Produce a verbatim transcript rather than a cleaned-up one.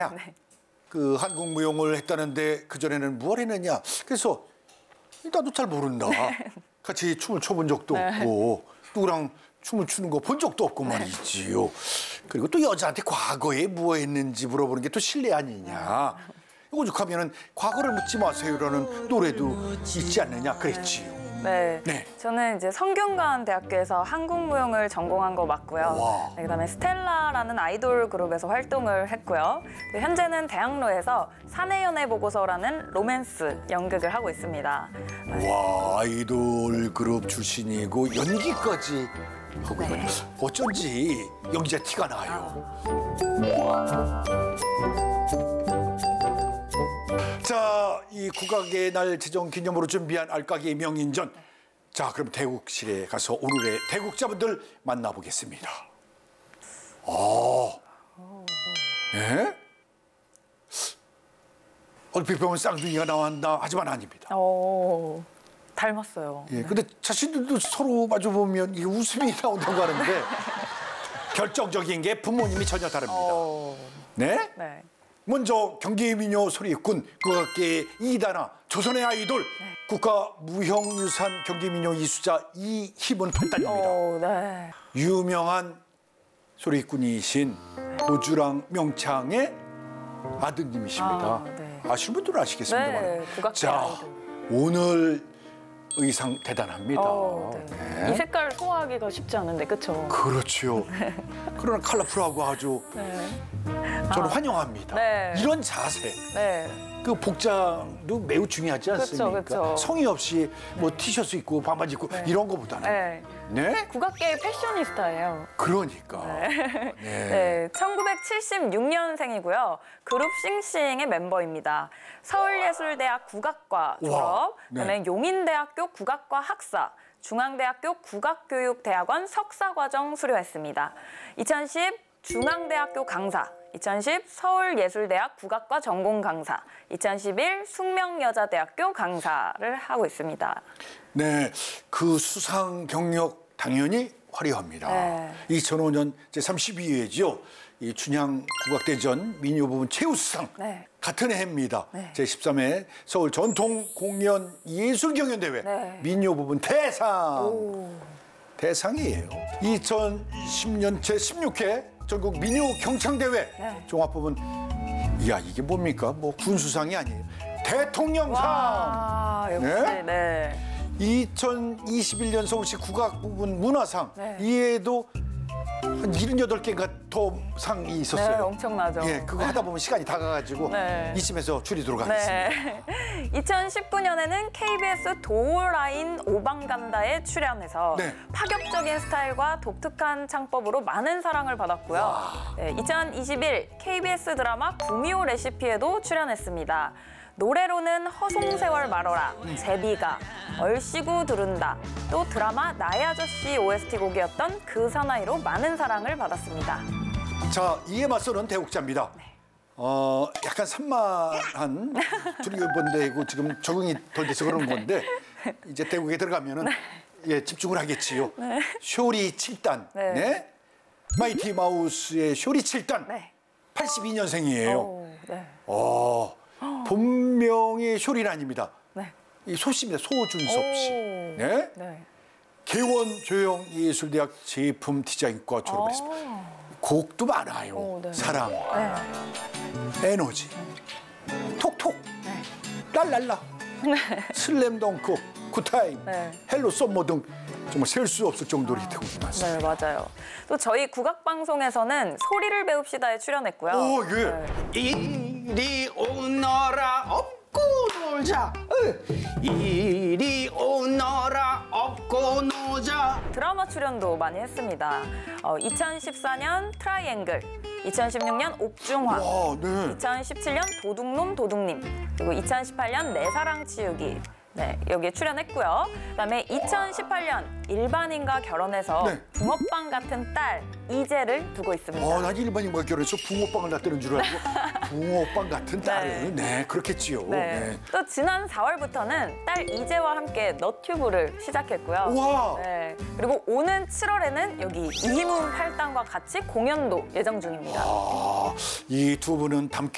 네. 그 한국무용을 했다는데 그전에는 뭘 했느냐. 그래서 나도 잘 모른다. 같이 춤을 춰본 적도 네. 없고 누구랑 춤을 추는 거 본 적도 없고 말이지요. 그리고 또 여자한테 과거에 뭐 했는지 물어보는 게 또 실례 아니냐. 오죽하면은 과거를 묻지 마세요라는 노래도 있지 않느냐 그랬지요. 네. 네. 저는 이제 성균관대학교에서 한국무용을 전공한 거 맞고요. 와. 네, 그다음에 스텔라라는 아이돌 그룹에서 활동을 했고요. 네, 현재는 대학로에서 사내연애 보고서라는 로맨스 연극을 하고 있습니다. 와, 아이돌 그룹 출신이고 연기까지 하고 있는 어쩐지 연기자 티가 나요. 자, 이 국악의 날 제정 기념으로 준비한 알까기 명인전. 자, 그럼 대국실에 가서 오늘의 대국자분들 만나보겠습니다. 아, 예? 얼핏 보면 쌍둥이가 나왔나 하지만 아닙니다. 오, 닮았어요. 예, 근데 자신들도 서로 마주보면 이게 웃음이 나온다고 하는데 결정적인 게 부모님이 전혀 다릅니다. 오, 네? 네. 먼저 경기민요 소리꾼 국악계의 이단아 조선의 아이돌 국가무형유산 경기민요 이수자 이희문 팔단입니다. 오, 네. 유명한 소리꾼이신 고주랑 명창의 아드님이십니다. 아, 네. 아시는 분들은 아시겠습니다만. 네, 국악계 자, 아이돌. 오늘 의상 대단합니다. 오, 네. 네. 이 색깔 소화하기가 쉽지 않은데, 그렇죠? 그렇죠. 그러나 컬러풀하고 아주 네. 저는 아, 환영합니다. 네. 이런 자세. 네. 그 복장도 매우 중요하지 않습니까? 그쵸, 그쵸. 성의 없이 뭐 티셔츠 입고 반바지 입고 네. 이런 거보다는 네. 네? 국악계의 패셔니스타예요. 그러니까. 네. 네. 네, 천구백칠십육 년생이고요. 그룹 싱싱의 멤버입니다. 서울예술대학 국악과 졸업, 와, 네. 그다음에 용인대학교 국악과 학사, 중앙대학교 국악교육대학원 석사과정 수료했습니다. 이천십 중앙대학교 강사, 이천십 서울예술대학 국악과 전공 강사, 이천십일 숙명여자대학교 강사를 하고 있습니다. 네, 그 수상 경력 당연히 화려합니다. 네. 이천오 년 제삼십이 회죠. 이 춘향 국악대전 민요 부분 최우수상 네. 같은 해입니다. 네. 제십삼 회 서울 전통 공연 예술 경연 대회 네. 민요 부분 대상. 오. 대상이에요. 이천십 년 제십육 회 전국 민요 경창대회 네. 종합 부분. 이야, 이게 뭡니까? 뭐 군수상이 아니에요. 대통령상. 와, 역시 네? 네. 이천이십일 년 서울시 국악 부분 문화상. 네. 이에도 한 칠십팔 개가 더 상이 있었어요. 네, 엄청나죠. 예, 그거 하다 보면 시간이 다 가가지고 네. 이쯤에서 줄이도록 하겠습니다. 네. 이천십구 년에는 케이비에스 도어라인 오방간다에 출연해서 네. 파격적인 스타일과 독특한 창법으로 많은 사랑을 받았고요. 네, 이천이십일 케이비에스 드라마 구미호 레시피에도 출연했습니다. 노래로는 허송세월 말어라, 제비가, 얼씨구 두른다, 또 드라마 나의 아저씨 오에스티 곡이었던 그 사나이로 많은 사랑을 받았습니다. 자, 이에 맞서는 대국자입니다. 어, 약간 산만한 두리번데고 지금 적응이 덜 돼서 그런 건데 이제 대국에 들어가면은 예, 집중을 하겠지요. 쇼리 칠 단, 네. 네. 마이티 마우스의 쇼리 칠 단, 네. 팔십이 년생이에요. 오, 네. 어, 본명이 쇼리는 아닙니다. 네. 이 소씨입니다. 소준섭 씨. 오. 네. 네. 개원 조형예술대학 제품 디자인과 졸업했습니다. 곡도 많아요. 오, 네. 사랑, 네. 에너지, 톡톡, 네. 랄랄라, 슬램덩크, 굿타임, 네. 헬로 썸머 등 정말 셀 수 없을 정도로 히트곡이 많습니다. 네, 맞아요. 또 저희 국악방송에서는 소리를 배웁시다에 출연했고요. 오, 예. 네. 이리 오너라 업고 놀자 어. 이리 오너라 업고 놀자 드라마 출연도 많이 했습니다. 어, 이천십사 년 트라이앵글, 이천십육 년 옥중화, 와, 네. 이천십칠 년 도둑놈 도둑님, 그리고 이천십팔 년 내 사랑 치우기. 네, 여기에 출연했고요. 그다음에 이천십팔 년 일반인과 결혼해서 네. 붕어빵 같은 딸 이재를 두고 있습니다. 어, 난 일반인과 결혼해서 붕어빵을 낳다는 줄 알고 붕어빵 같은 딸을 네, 그렇겠지요. 네. 네. 또 지난 사월부터는 딸 이재와 함께 너튜브를 시작했고요. 우와. 네. 그리고 오는 칠월에는 여기 이희문 팔단과 같이 공연도 예정 중입니다. 아, 이 두 분은 담기